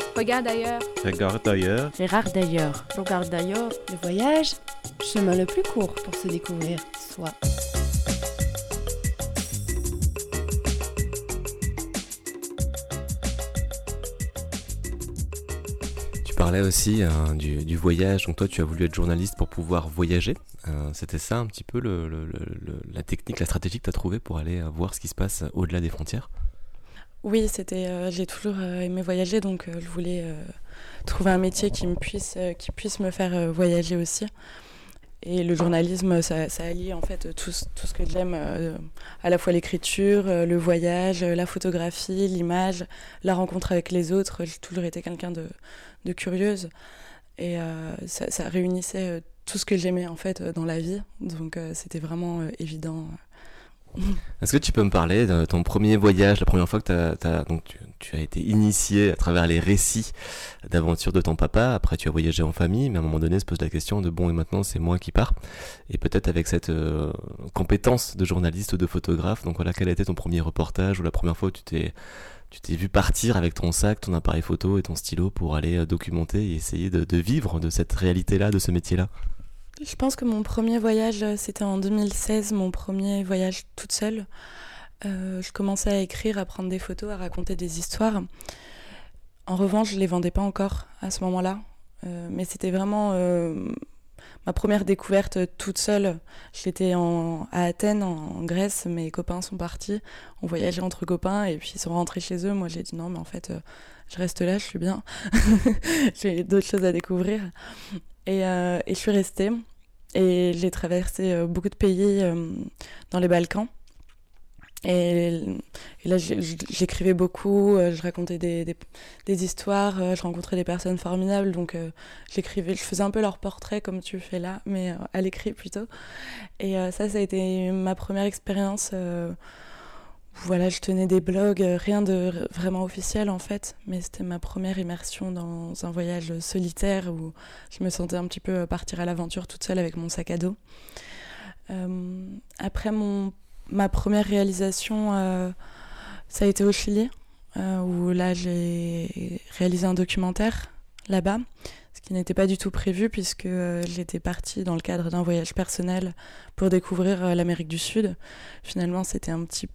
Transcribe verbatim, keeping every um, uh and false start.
Regarde ailleurs. Regarde ailleurs. Gérard d'ailleurs. Regarde d'ailleurs. Le voyage, chemin le plus court pour se découvrir soi. Tu parlais aussi hein, du, du voyage, donc toi tu as voulu être journaliste pour pouvoir voyager. Euh, c'était ça un petit peu le, le, le, la technique, la stratégie que tu as trouvée pour aller voir ce qui se passe au-delà des frontières? Oui, c'était, euh, j'ai toujours euh, aimé voyager, donc euh, je voulais euh, trouver un métier qui, me puisse, euh, qui puisse me faire euh, voyager aussi. Et le journalisme, ça, ça allie en fait tout, tout ce que j'aime, euh, à la fois l'écriture, euh, le voyage, la photographie, l'image, la rencontre avec les autres. J'ai toujours été quelqu'un de, de curieuse et euh, ça, ça réunissait euh, tout ce que j'aimais en fait dans la vie, donc euh, c'était vraiment euh, évident. Est-ce que tu peux me parler de ton premier voyage, la première fois que t'as, t'as, donc tu, tu as été initié à travers les récits d'aventures de ton papa, après tu as voyagé en famille, mais à un moment donné se pose la question de bon et maintenant c'est moi qui pars, et peut-être avec cette euh, compétence de journaliste ou de photographe, donc voilà, quel a été ton premier reportage ou la première fois où tu t'es, tu t'es vu partir avec ton sac, ton appareil photo et ton stylo pour aller documenter et essayer de, de vivre de cette réalité-là, de ce métier-là? Je pense que mon premier voyage, c'était en deux mille seize, mon premier voyage toute seule. Euh, je commençais à écrire, à prendre des photos, à raconter des histoires. En revanche, je ne les vendais pas encore à ce moment-là. Euh, mais c'était vraiment euh, ma première découverte toute seule. J'étais en, à Athènes, en Grèce. Mes copains sont partis. On voyageait entre copains et puis ils sont rentrés chez eux. Moi, j'ai dit non, mais en fait, euh, je reste là, je suis bien. J'ai d'autres choses à découvrir. Et, euh, et je suis restée. Et j'ai traversé euh, beaucoup de pays euh, dans les Balkans. Et, et là, j'écrivais beaucoup, euh, je racontais des, des, des histoires, euh, je rencontrais des personnes formidables. Donc, euh, j'écrivais, je faisais un peu leur portrait comme tu fais là, mais euh, à l'écrit plutôt. Et euh, ça, ça a été ma première expérience. Euh, Voilà, je tenais des blogs, rien de vraiment officiel en fait, mais c'était ma première immersion dans un voyage solitaire où je me sentais un petit peu partir à l'aventure toute seule avec mon sac à dos. Euh, après mon, ma première réalisation, euh, ça a été au Chili, euh, où là j'ai réalisé un documentaire là-bas, ce qui n'était pas du tout prévu puisque euh, j'étais partie dans le cadre d'un voyage personnel pour découvrir euh, l'Amérique du Sud. Finalement, c'était un petit peu